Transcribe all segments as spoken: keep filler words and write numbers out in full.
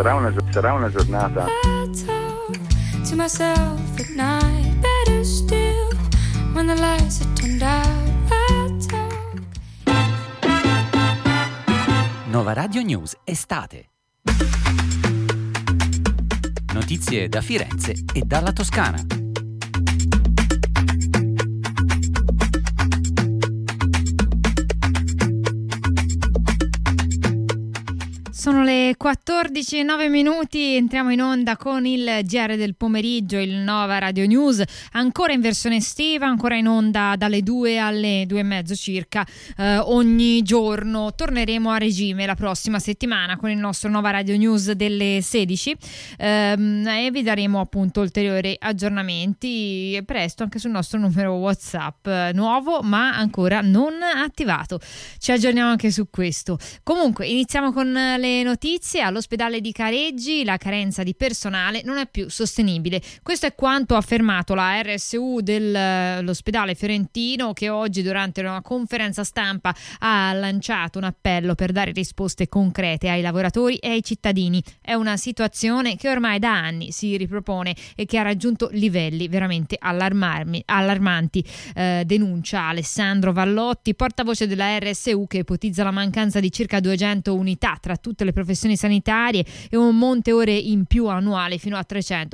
sarà una, sarà una giornata. To myself at night, better still when the lights are turned out. I talk. Nova Radio News Estate. Notizie da Firenze e dalla Toscana. Sono le quattordici e nove minuti, entriamo in onda con il G R del pomeriggio, il Nova Radio News, ancora in versione estiva, ancora in onda dalle due alle due e mezzo circa eh, ogni giorno. Torneremo a regime la prossima settimana con il nostro Nova Radio News delle sedici ehm, e vi daremo appunto ulteriori aggiornamenti e presto anche sul nostro numero WhatsApp eh, nuovo ma ancora non attivato. Ci aggiorniamo anche su questo. Comunque iniziamo con le notizie. All'ospedale di Careggi la carenza di personale non è più sostenibile. Questo è quanto ha affermato la R S U dell'ospedale fiorentino, che oggi durante una conferenza stampa ha lanciato un appello per dare risposte concrete ai lavoratori e ai cittadini. È una situazione che ormai da anni si ripropone e che ha raggiunto livelli veramente allarmanti, eh, denuncia Alessandro Vallotti, portavoce della R S U, che ipotizza la mancanza di circa duecento unità tra tutte le professioni sanitarie e un monte ore in più annuale fino a trecento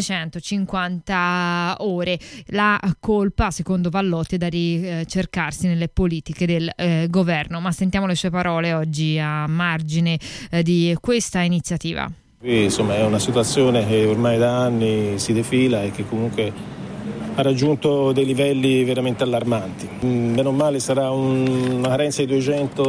trecentocinquanta ore. La colpa, secondo Vallotti, è da ricercarsi nelle politiche del eh, governo. Ma sentiamo le sue parole oggi a margine eh, di questa iniziativa. Insomma, è una situazione che ormai da anni si defila e che comunque ha raggiunto dei livelli veramente allarmanti. Meno male sarà un, una carenza di duecento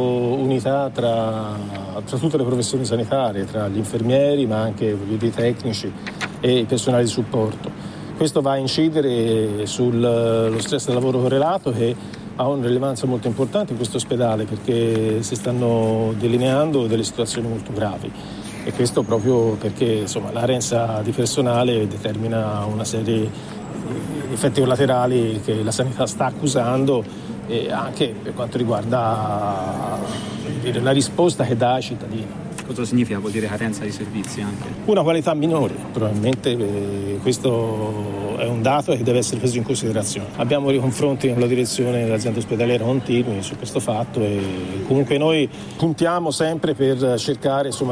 unità tra, tra tutte le professioni sanitarie, tra gli infermieri ma anche i tecnici e il personale di supporto. Questo va a incidere sullo stress del lavoro correlato, che ha una rilevanza molto importante in questo ospedale perché si stanno delineando delle situazioni molto gravi. E questo proprio perché insomma, la carenza di personale determina una serie effetti collaterali che la sanità sta accusando, e anche per quanto riguarda dire, la risposta che dà ai cittadini. Cosa significa? Vuol dire carenza di servizi anche? Una qualità minore, probabilmente eh, questo è un dato che deve essere preso in considerazione. Abbiamo dei confronti con la direzione dell'azienda ospedaliera continui su questo fatto e comunque noi puntiamo sempre per cercare insomma,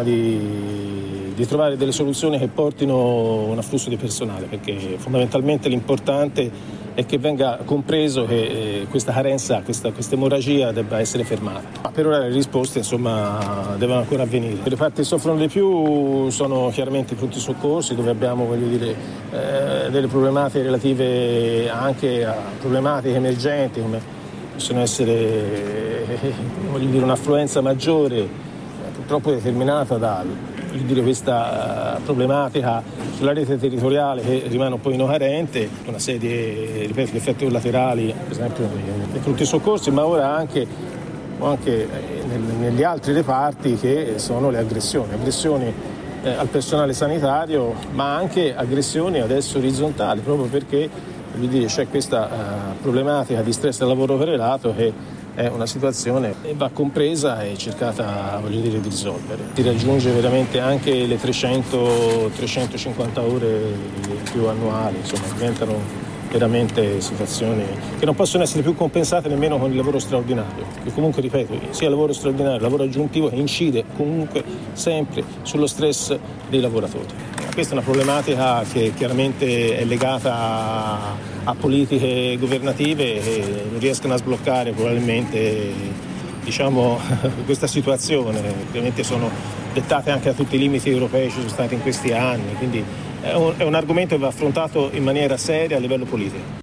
di, di trovare delle soluzioni che portino un afflusso di personale, perché fondamentalmente l'importante è che venga compreso che eh, questa carenza, questa, questa emorragia debba essere fermata. Ma per ora le risposte insomma devono ancora avvenire. Le parti che soffrono di più sono chiaramente i pronti soccorsi, dove abbiamo voglio dire, eh, delle problematiche relative anche a problematiche emergenti, come possono essere eh, voglio dire, un'affluenza maggiore, eh, purtroppo determinata da voglio dire, questa problematica sulla rete territoriale che rimane un po' inocarente, una serie ripeto, di effetti collaterali, per esempio nei pronti soccorsi, ma ora anche, anche negli altri reparti, che sono le aggressioni, aggressioni eh, al personale sanitario, ma anche aggressioni adesso orizzontali, proprio perché voglio dire, c'è questa uh, problematica di stress del lavoro correlato che è una situazione che va compresa e cercata voglio dire, di risolvere. Si raggiunge veramente anche le trecento trecentocinquanta ore più annuali, insomma diventano veramente situazioni che non possono essere più compensate nemmeno con il lavoro straordinario, che comunque ripeto sia il lavoro straordinario, il lavoro aggiuntivo che incide comunque sempre sullo stress dei lavoratori. Questa è una problematica che chiaramente è legata a, a politiche governative che non riescono a sbloccare probabilmente diciamo, questa situazione. Ovviamente sono dettate anche da tutti i limiti europei che ci sono stati in questi anni, quindi è un, è un argomento che va affrontato in maniera seria a livello politico.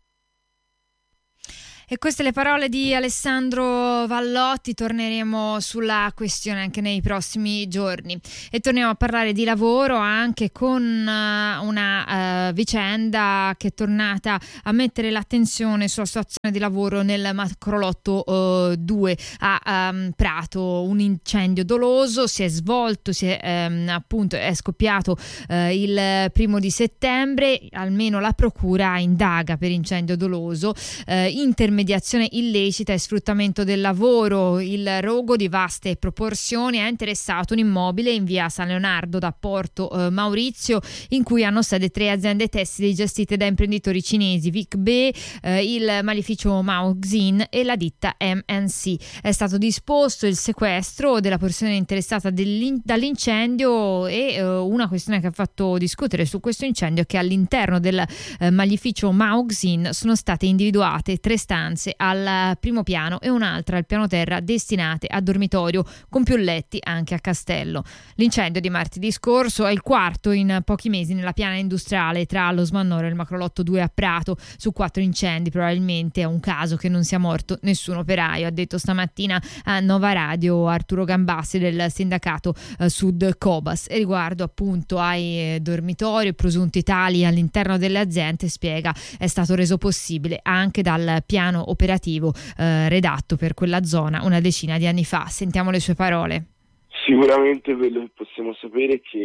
E queste le parole di Alessandro Vallotti. Torneremo sulla questione anche nei prossimi giorni e torniamo a parlare di lavoro anche con uh, una uh, vicenda che è tornata a mettere l'attenzione sulla situazione di lavoro nel macrolotto uh, due a um, Prato. Un incendio doloso si è svolto, si è, um, appunto è scoppiato uh, il primo di settembre, almeno la procura indaga per incendio doloso, uh, intermediato mediazione illecita e sfruttamento del lavoro. Il rogo di vaste proporzioni ha interessato un immobile in via San Leonardo da Porto eh, Maurizio, in cui hanno sede tre aziende tessili gestite da imprenditori cinesi, Vic Be, eh, il malificio Mauxin e la ditta M N C. È stato disposto il sequestro della porzione interessata dall'incendio e eh, una questione che ha fatto discutere su questo incendio è che all'interno del eh, malificio Mauxin sono state individuate tre stanze al primo piano e un'altra al piano terra destinate a dormitorio, con più letti anche a castello. L'incendio di martedì scorso è il quarto in pochi mesi nella piana industriale tra lo Smannoro e il Macrolotto due a Prato. Su quattro incendi probabilmente è un caso che non sia morto nessun operaio, ha detto stamattina a Nova Radio Arturo Gambassi del sindacato eh, Sud Cobas. E riguardo appunto ai eh, dormitori presunti tali all'interno delle aziende, spiega, è stato reso possibile anche dal piano operativo eh, redatto per quella zona una decina di anni fa. Sentiamo le sue parole. Sicuramente quello che possiamo sapere è che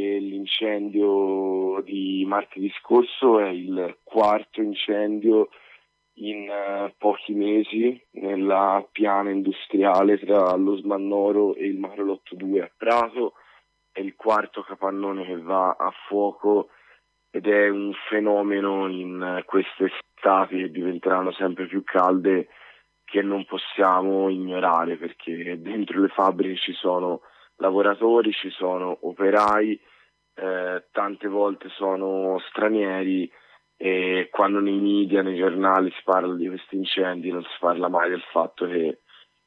l'incendio di martedì scorso è il quarto incendio in uh, pochi mesi nella piana industriale tra lo Smannoro e il Macrolotto due a Prato. È il quarto capannone che va a fuoco ed è un fenomeno in uh, queste estati che diventeranno sempre più calde che non possiamo ignorare, perché dentro le fabbriche ci sono lavoratori, ci sono operai, eh, tante volte sono stranieri, e quando nei media, nei giornali si parla di questi incendi non si parla mai del fatto che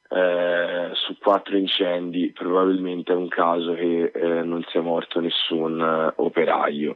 eh, su quattro incendi probabilmente è un caso che eh, non sia morto nessun eh, operaio.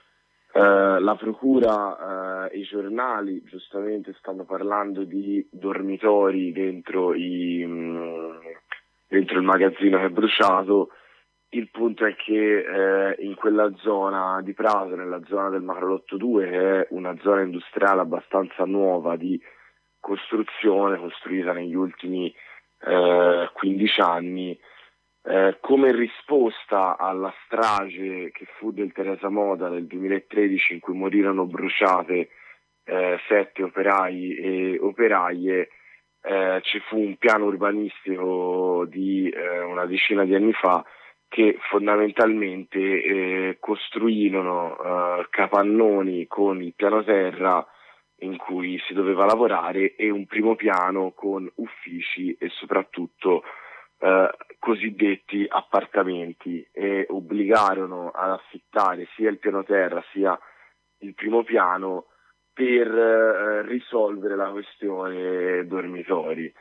Uh, la procura e uh, i giornali giustamente stanno parlando di dormitori dentro, i, mh, dentro il magazzino che è bruciato. Il punto è che uh, in quella zona di Prato, nella zona del Macrolotto due, che è una zona industriale abbastanza nuova di costruzione, costruita negli ultimi uh, quindici anni, Eh, come risposta alla strage che fu del Teresa Moda del duemilatredici, in cui morirono bruciate eh, sette operai e operaie, eh, ci fu un piano urbanistico di eh, una decina di anni fa che fondamentalmente eh, costruirono eh, capannoni con il piano terra in cui si doveva lavorare e un primo piano con uffici e soprattutto Uh, cosiddetti appartamenti, e obbligarono ad affittare sia il piano terra sia il primo piano per uh, risolvere la questione dormitori.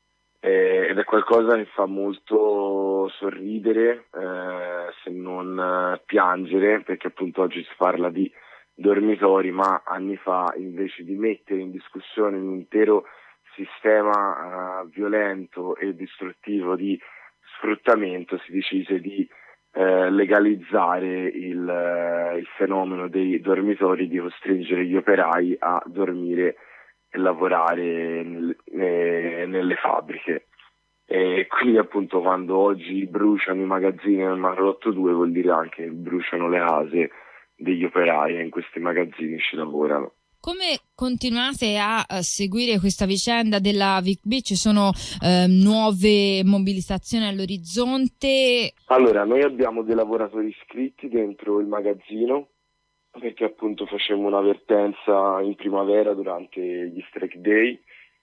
Eh, ed è qualcosa che fa molto sorridere, eh, se non uh, piangere, perché appunto oggi si parla di dormitori, ma anni fa, invece di mettere in discussione un intero sistema uh, violento e distruttivo di sfruttamento, si decise di uh, legalizzare il, uh, il fenomeno dei dormitori, di costringere gli operai a dormire e lavorare nel, ne, nelle fabbriche. E quindi appunto quando oggi bruciano i magazzini nel Macrolotto due vuol dire anche che bruciano le case degli operai, e in questi magazzini ci lavorano. Come continuate a seguire questa vicenda della Vic Be? Ci sono eh, nuove mobilitazioni all'orizzonte? Allora, noi abbiamo dei lavoratori iscritti dentro il magazzino, perché appunto facemmo un'avvertenza in primavera durante gli strike day,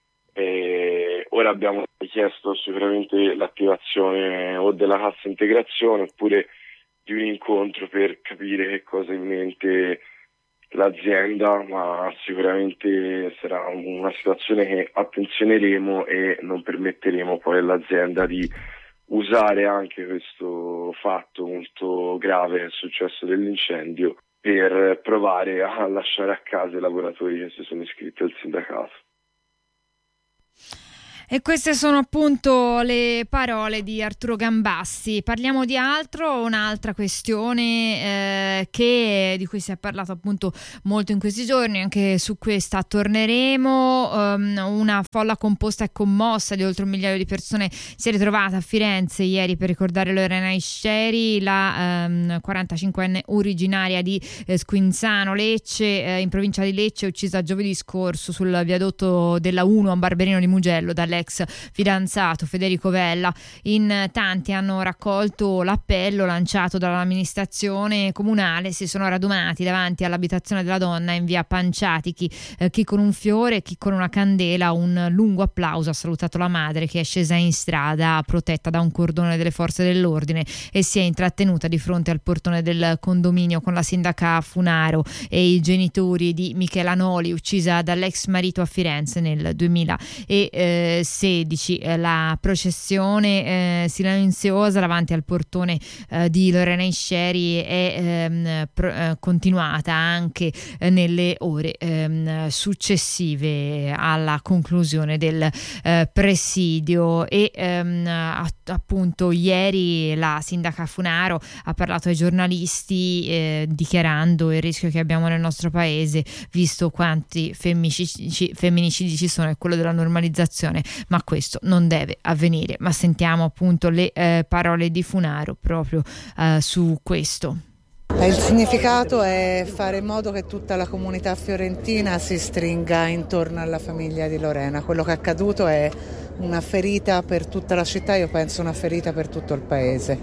e ora abbiamo chiesto sicuramente l'attivazione o della cassa integrazione oppure di un incontro per capire che cosa ha in mente l'azienda, ma sicuramente sarà una situazione che attenzioneremo e non permetteremo poi all'azienda di usare anche questo fatto molto grave che è successo dell'incendio per provare a lasciare a casa i lavoratori che si sono iscritti al sindacato. E queste sono appunto le parole di Arturo Gambassi. Parliamo di altro, un'altra questione eh, che, di cui si è parlato appunto molto in questi giorni, anche su questa torneremo. Um, una folla composta e commossa di oltre un migliaio di persone si è ritrovata a Firenze ieri per ricordare Lorena Isceri, la um, quarantacinquenne originaria di eh, Squinzano Lecce, eh, in provincia di Lecce, uccisa giovedì scorso sul viadotto della uno a Barberino di Mugello dalle ex fidanzato Federico Vella. In tanti hanno raccolto l'appello lanciato dall'amministrazione comunale, si sono radunati davanti all'abitazione della donna in via Panciatichi, eh, chi con un fiore, chi con una candela. Un lungo applauso ha salutato la madre, che è scesa in strada protetta da un cordone delle forze dell'ordine e si è intrattenuta di fronte al portone del condominio con la sindaca Funaro e i genitori di Michela Noli, uccisa dall'ex marito a Firenze nel duemilasedici. La processione eh, silenziosa davanti al portone eh, di Lorena Isceri è ehm, pro, eh, continuata anche eh, nelle ore ehm, successive alla conclusione del eh, presidio e ehm, appunto ieri la sindaca Funaro ha parlato ai giornalisti eh, dichiarando il rischio che abbiamo nel nostro paese, visto quanti femminicidi, femminicidi ci sono, e quello della normalizzazione, ma questo non deve avvenire. Ma sentiamo appunto le eh, parole di Funaro proprio eh, su questo. Il significato è fare in modo che tutta la comunità fiorentina si stringa intorno alla famiglia di Lorena. Quello che è accaduto è una ferita per tutta la città, io penso una ferita per tutto il paese.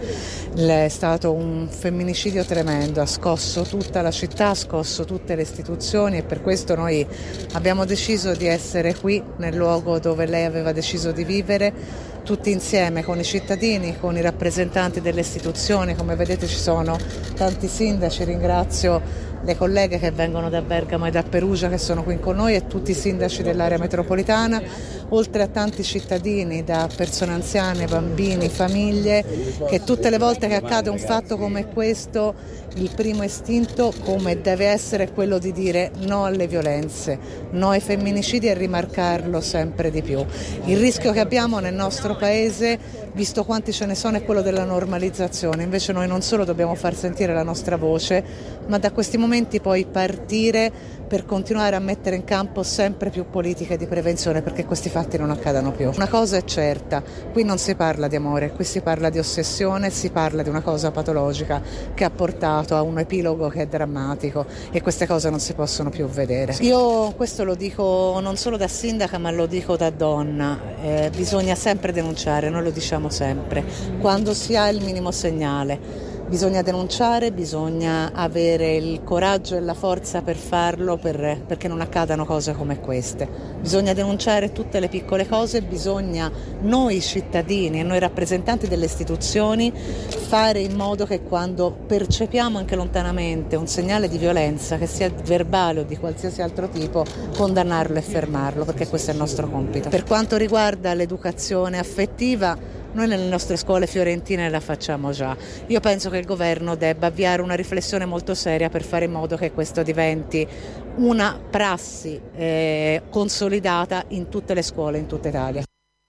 È stato un femminicidio tremendo, ha scosso tutta la città, ha scosso tutte le istituzioni, e per questo noi abbiamo deciso di essere qui nel luogo dove lei aveva deciso di vivere, tutti insieme con i cittadini, con i rappresentanti delle istituzioni. Come vedete ci sono tanti sindaci, ringrazio le colleghe che vengono da Bergamo e da Perugia che sono qui con noi, e tutti i sindaci dell'area metropolitana, oltre a tanti cittadini, da persone anziane, bambini, famiglie, che tutte le volte che accade un fatto come questo il primo istinto, come deve essere, è quello di dire no alle violenze, no ai femminicidi, e rimarcarlo sempre di più. Il rischio che abbiamo nel nostro paese, visto quanti ce ne sono, è quello della normalizzazione. Invece noi non solo dobbiamo far sentire la nostra voce, ma da questi momenti poi partire per continuare a mettere in campo sempre più politiche di prevenzione, perché questi fatti non accadano più. Una cosa è certa, qui non si parla di amore, qui si parla di ossessione, si parla di una cosa patologica che ha portato a un epilogo che è drammatico, e queste cose non si possono più vedere. Io questo lo dico non solo da sindaca, ma lo dico da donna, eh, bisogna sempre denunciare, noi lo diciamo sempre, quando si ha il minimo segnale. Bisogna denunciare, bisogna avere il coraggio e la forza per farlo, per, perché non accadano cose come queste. Bisogna denunciare tutte le piccole cose, bisogna noi cittadini e noi rappresentanti delle istituzioni fare in modo che quando percepiamo anche lontanamente un segnale di violenza, che sia verbale o di qualsiasi altro tipo, condannarlo e fermarlo, perché questo è il nostro compito. Per quanto riguarda l'educazione affettiva, noi nelle nostre scuole fiorentine la facciamo già. Io penso che il governo debba avviare una riflessione molto seria per fare in modo che questo diventi una prassi eh, consolidata in tutte le scuole in tutta Italia.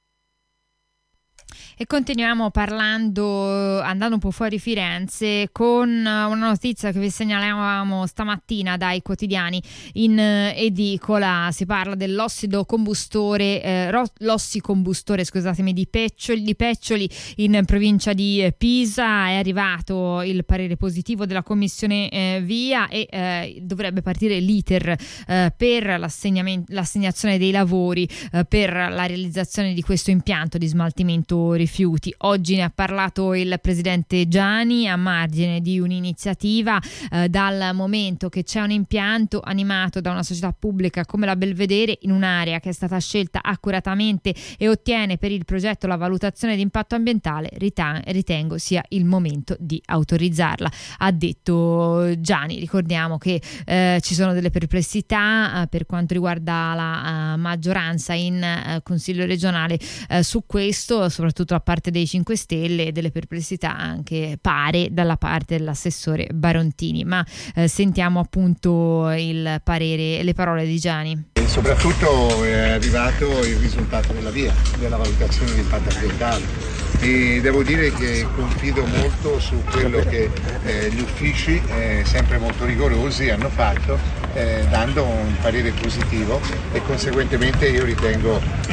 E continuiamo parlando, andando un po' fuori Firenze, con una notizia che vi segnalavamo stamattina dai quotidiani in edicola. Si parla dell'ossido combustore, eh, l'ossicombustore, scusatemi, di Peccioli, di Peccioli in provincia di Pisa. È arrivato il parere positivo della commissione eh, VIA e eh, dovrebbe partire l'iter eh, per l'assegnazione dei lavori eh, per la realizzazione di questo impianto di smaltimento rifiuti. Oggi ne ha parlato il presidente Giani a margine di un'iniziativa eh, dal momento che c'è un impianto animato da una società pubblica come la Belvedere in un'area che è stata scelta accuratamente e ottiene per il progetto la valutazione di impatto ambientale, rita- ritengo sia il momento di autorizzarla, ha detto Giani. Ricordiamo che eh, ci sono delle perplessità eh, per quanto riguarda la uh, maggioranza in uh, Consiglio regionale uh, su questo, soprattutto da parte dei cinque Stelle, e delle perplessità anche pare dalla parte dell'assessore Barontini. Ma eh, sentiamo appunto il parere, le parole di Giani. soprattutto è arrivato il risultato della V I A, della valutazione di impatto ambientale. E devo dire che confido molto su quello che eh, gli uffici, eh, sempre molto rigorosi, hanno fatto, eh, dando un parere positivo, e conseguentemente io ritengo